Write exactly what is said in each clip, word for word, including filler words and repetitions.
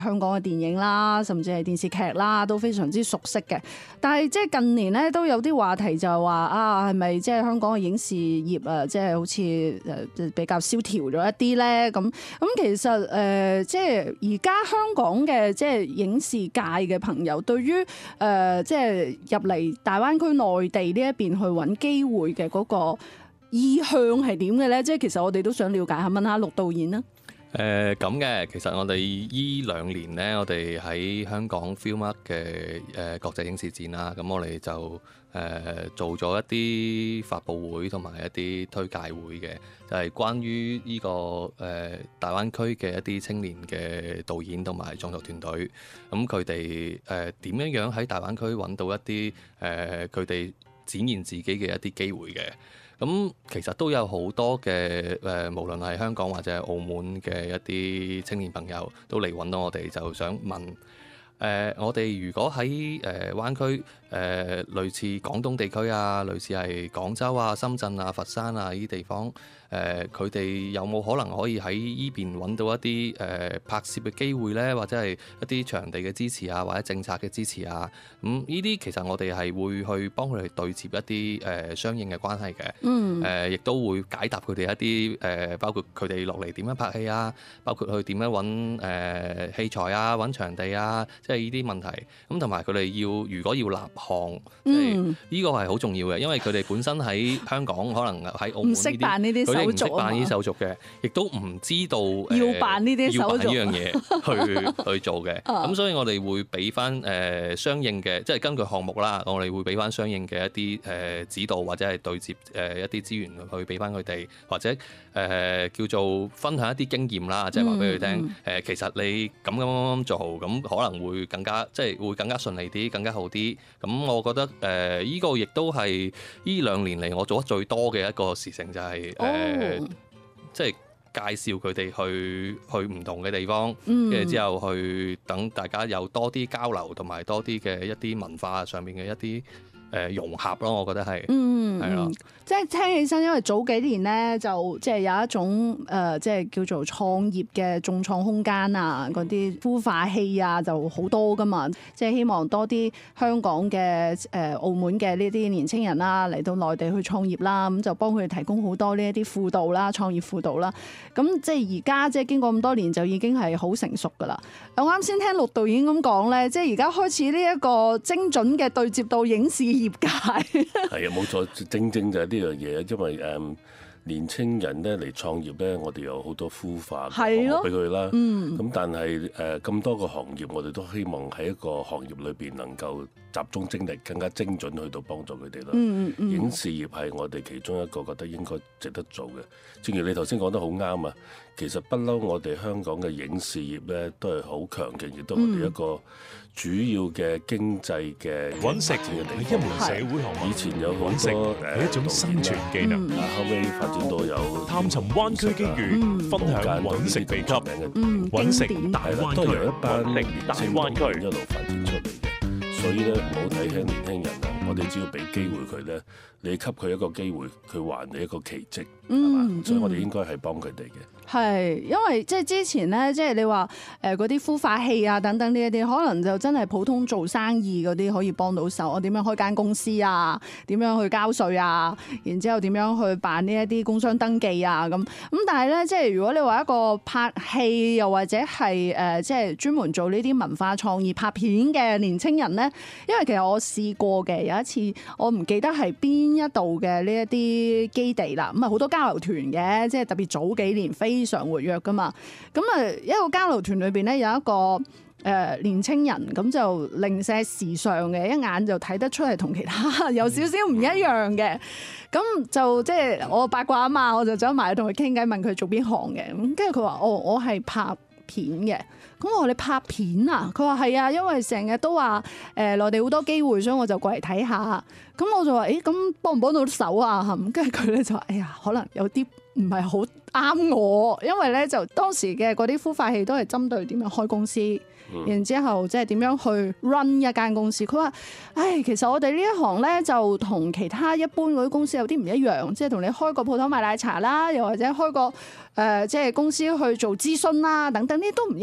香港嘅電影啦，甚至係電視劇啦，都非常之熟悉嘅。但係即係近年咧都有啲話題就係話啊，係咪即係香港嘅影視業啊，即係好似誒比較蕭條咗一啲咧？咁咁其實誒即係而家香港嘅即係影視界嘅朋友，對於誒即係入嚟大灣區內地呢一邊去揾機會嘅嗰個意向係點嘅咧？即係其實我哋都想了解下，問下陸導演啦。 誒咁嘅，其實我哋依兩年咧，我哋喺香港 Filmart 嘅誒國際影視展啦，咁我哋就誒、呃、做咗一啲發佈會同埋一啲推介會嘅，就係、是、關於呢、這個誒、呃、大灣區嘅一啲青年嘅導演同埋創作團隊，咁佢哋誒點樣樣喺大灣區揾到一啲誒佢哋展現自己嘅一啲機會嘅。咁其實都有好多嘅誒、呃，無論係香港或者係澳門嘅一啲青年朋友都嚟揾到我哋，就想問誒、呃，我哋如果喺誒、呃、灣區誒、呃，類似廣東地區啊，類似係廣州啊、深圳啊、佛山啊呢啲地方，誒佢哋有冇可能可以喺依邊揾到一啲誒、呃、拍攝嘅機會呢？或者係一啲場地嘅支持啊，或者政策嘅支持啊？咁呢啲其實我哋係會去幫佢哋對接一啲誒、呃、相應嘅關係嘅。嗯。誒、呃，亦都會解答佢哋一啲誒、呃，包括佢哋落嚟點樣拍戲啊，包括去點樣揾誒、呃、器材啊、揾場地啊，即係呢啲問題。咁同埋佢哋要如果要立項，即係呢個係好重要嘅，因為佢哋本身喺香港可能喺澳門呢啲，唔識辦呢啲手續，佢哋唔識辦呢啲手續嘅，亦都唔知道要辦呢啲手續，要辦呢樣嘢去去做嘅。咁所以我哋會俾翻誒相應嘅，即係根據項目啦，我哋會俾翻相應嘅一啲誒、呃、指導或者係對接誒、呃、一啲資源去俾翻佢哋，或者誒、呃、叫做分享一啲經驗啦，即係話俾佢聽誒、呃，其實你咁咁咁做，咁可能會更加即係會更加順利啲，更加好啲。咁我覺得誒依、呃這個亦都係呢兩年嚟我做得最多嘅一個事情，就係、是、誒、呃 oh. 即係介紹佢哋去去唔同嘅地方，跟住、mm. 之後去等大家有多啲交流，同埋多啲嘅一啲文化上面嘅一啲誒、呃、融合咯，我覺得係，係咯、mm. 的， 即係聽起身，因為早幾年咧就即係有一種誒、呃，即係叫做創業嘅眾創空間啊，嗰啲孵化器啊，就好多噶嘛，即係希望多啲香港嘅誒、呃、澳門嘅呢啲年青人啦嚟到內地去創業啦，咁就幫佢哋提供好多呢一啲輔導啦、創業輔導啦。咁即係而家即係經過咁多年，就已經係好成熟噶啦。我啱先聽陸導演咁講咧，即係而家開始呢一個精準嘅對接到影視業界。 係啊，冇錯，正正就係呢樣嘢，因為誒、嗯、年青人咧嚟創業咧，我哋有好多孵化嘅項目俾佢啦。咁、嗯、但係誒咁多個行業，我哋都希望喺一個行業裏邊能夠集中精力，更加精準去到幫助佢哋啦。嗯嗯、影視業係我哋其中一個覺得應該值得做嘅。正如你頭先講得好啱啊，其實不嬲我哋香港嘅影視業咧都係好強勁，亦都係我哋一個主要嘅經濟嘅揾食嘅地方。一門社會學， 以前有好多係一種生存技能， 嗯、後尾發展到有探尋灣區機遇，嗯、分享揾食秘笈，揾食大灣區， 都由一班年大青人一路發展出嚟嘅。所以咧，唔好睇輕年輕人啊！我哋只要俾機會佢咧，你給佢一個機會，佢還你一個奇蹟，係嘛？嗯、所以我哋應該係幫佢哋嘅。 係，因為即係之前咧，即係你話誒嗰啲孵化器啊等等呢一啲，可能就真係普通做生意嗰啲可以幫到手。我點樣開間公司啊？點樣去交稅啊？然之後點樣去辦呢一啲工商登記啊？咁咁，但係咧，即係如果你話一個拍戲又或者係誒即係專門做呢啲文化創意拍片嘅年青人咧，因為其實我試過嘅有一次，我唔記得係邊一度嘅呢一啲基地啦。咁啊好多交流團嘅，即係特別早幾年非常活躍噶嘛，咁啊一個交流團裏邊咧有一個誒、呃、年青人，咁就零舍時尚嘅，一眼就睇得出係同其他有少少唔一樣嘅，咁就即係我八卦啊嘛，我就走埋去同佢傾偈，問佢做邊行嘅，咁跟住佢話哦，我係拍片嘅。咁我話你拍片啊？佢話係啊，因為成日都話誒內地好多機會，所以我就過嚟睇下。咁我就話誒，咁幫唔幫到手啊？咁跟住佢咧就話：哎呀，可能有啲唔係好啱我，因為咧就當時嘅嗰啲孵化器都係針對點樣開公司，嗯、然之後即係點樣去 run 一間公司。佢話：唉，其實我哋呢一行咧就同其他一般嗰啲公司有啲唔一樣，即係同你開個鋪頭賣奶茶啦，又或者開個誒、呃、即係公司去做諮詢啦，等等呢啲都唔一樣。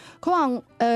佢話誒。